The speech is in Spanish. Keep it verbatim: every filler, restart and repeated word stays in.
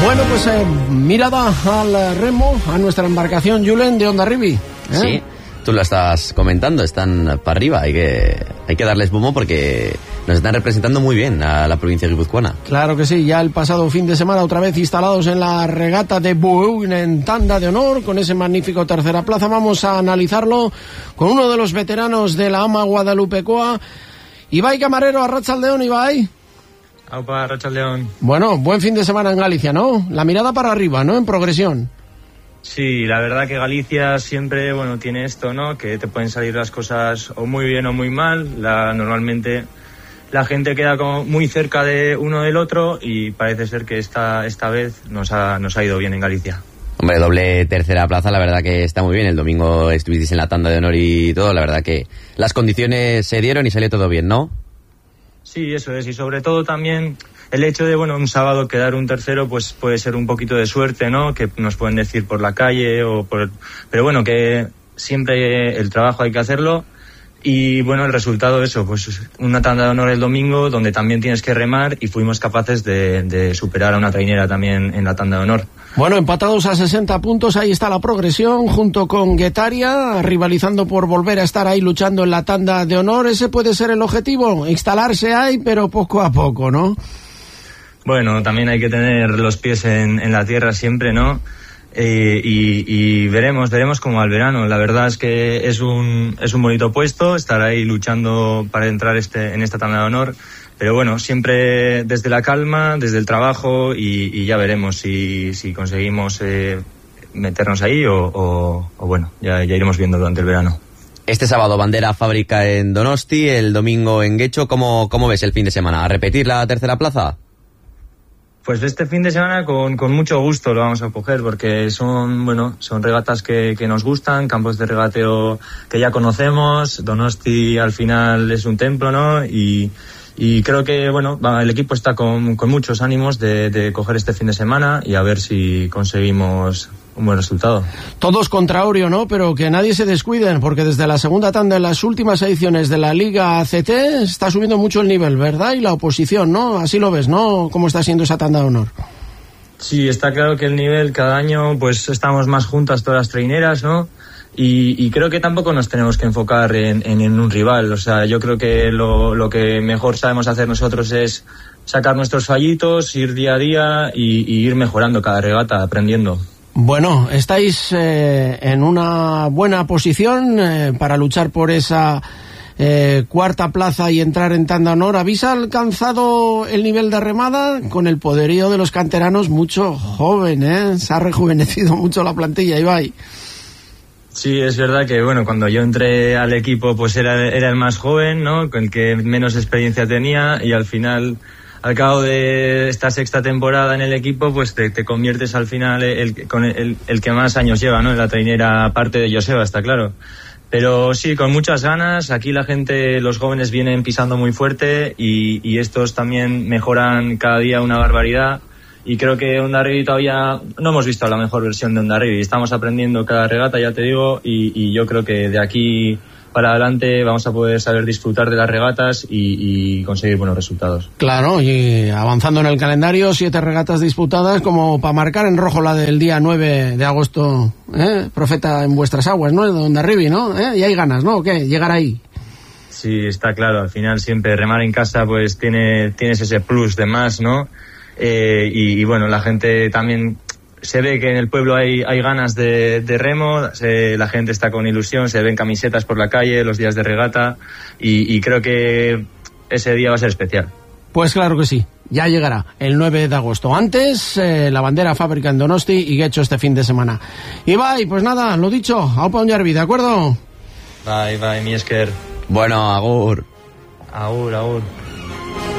Bueno, pues eh, mirada al remo, a nuestra embarcación Julen de Hondarribia. ¿eh? Sí, tú lo estás comentando, están para arriba, hay que, hay que darles boom porque nos están representando muy bien a la provincia guipuzcoana. Claro que sí, ya el pasado fin de semana otra vez instalados en la regata de Bueún en tanda de honor, con ese magnífico tercera plaza. Vamos a analizarlo con uno de los veteranos de la AMA Guadalupecoa, Ibai Camarero. Arratsaldeon, Ibai. Aupa, Arratsaldeon. Bueno, buen fin de semana en Galicia, ¿no? La mirada para arriba, ¿no? En progresión. Sí, la verdad que Galicia siempre, bueno, tiene esto, ¿no? Que te pueden salir las cosas o muy bien o muy mal. La, normalmente la gente queda como muy cerca de uno del otro y parece ser que esta, esta vez nos ha, nos ha ido bien en Galicia. Hombre, doble tercera plaza, la verdad que está muy bien. El domingo estuvisteis en la tanda de honor y todo, la verdad que las condiciones se dieron y salió todo bien, ¿no? Sí, eso es, y sobre todo también el hecho de, bueno, un sábado quedar un tercero, pues puede ser un poquito de suerte, ¿no? Que nos pueden decir por la calle o por... Pero bueno, que siempre el trabajo hay que hacerlo. Y bueno, el resultado eso, pues una tanda de honor el domingo donde también tienes que remar y fuimos capaces de, de superar a una trainera también en la tanda de honor. Bueno, empatados a sesenta puntos, ahí está la progresión junto con Guetaria, rivalizando por volver a estar ahí luchando en la tanda de honor. Ese puede ser el objetivo, instalarse ahí, pero poco a poco, ¿no? Bueno, también hay que tener los pies en, en la tierra siempre, ¿no? Eh, y, y veremos, veremos cómo al verano. La verdad es que es un, es un bonito puesto, estar ahí luchando para entrar este, en esta tanda de honor. Pero bueno, siempre desde la calma, desde el trabajo y, y ya veremos si, si conseguimos eh, meternos ahí o, o, o bueno, ya, ya iremos viendo durante el verano. Este sábado bandera fábrica en Donosti, el domingo en Guecho. ¿Cómo, cómo ves el fin de semana? ¿A repetir la tercera plaza? Pues este fin de semana con, con mucho gusto lo vamos a coger porque son, bueno, son regatas que, que nos gustan, campos de regateo que ya conocemos. Donosti al final es un templo, ¿no? Y, y creo que, bueno, el equipo está con, con muchos ánimos de, de coger este fin de semana y a ver si conseguimos un buen resultado. Todos contra Orio, ¿no? Pero que nadie se descuiden, porque desde la segunda tanda en las últimas ediciones de la Liga C T está subiendo mucho el nivel, ¿verdad? Y la oposición, ¿no? Así lo ves, ¿no? ¿Cómo está siendo esa tanda de honor? Sí, está claro que el nivel cada año, pues estamos más juntas todas las traineras, ¿no? Y, y creo que tampoco nos tenemos que enfocar en, en, en un rival. O sea, yo creo que lo, lo que mejor sabemos hacer nosotros es sacar nuestros fallitos, ir día a día y, y ir mejorando cada regata, aprendiendo. Bueno, estáis eh, en una buena posición eh, para luchar por esa eh, cuarta plaza y entrar en tanda honor. ¿Habéis alcanzado el nivel de remada? Con el poderío de los canteranos, mucho joven, ¿eh? Se ha rejuvenecido mucho la plantilla, Ibai. Sí, es verdad que, bueno, cuando yo entré al equipo, pues era, era el más joven, ¿no? Con el que menos experiencia tenía y al final... Al cabo de esta sexta temporada en el equipo, pues te, te conviertes al final el, con el, el que más años lleva, ¿no? En la trainera, aparte de Joseba, está claro. Pero sí, con muchas ganas. Aquí la gente, los jóvenes vienen pisando muy fuerte y, y estos también mejoran cada día una barbaridad. Y creo que Hondarribia todavía no hemos visto la mejor versión de Hondarribia. Estamos aprendiendo cada regata, ya te digo, y, y yo creo que de aquí para adelante vamos a poder saber disfrutar de las regatas y, y conseguir buenos resultados. Claro, y avanzando en el calendario, siete regatas disputadas como para marcar en rojo la del día nueve de agosto, ¿eh? Profeta en vuestras aguas, ¿no? De Hondarribia, ¿no? ¿Eh? Y hay ganas, ¿no? ¿O qué? Llegar ahí. Sí, está claro. Al final siempre remar en casa pues tiene tienes ese plus de más, ¿no? Eh, y, y bueno, la gente también... Se ve que en el pueblo hay, hay ganas de, de remo, se, la gente está con ilusión, se ven camisetas por la calle los días de regata y, y creo que ese día va a ser especial. Pues claro que sí, ya llegará el nueve de agosto. Antes, eh, la bandera fábrica en Donosti y Guecho este fin de semana. Ibai, pues nada, lo dicho, aupa Hondarribia, ¿de acuerdo? Bye, bye, mi esker. Bueno, agur. Agur, agur.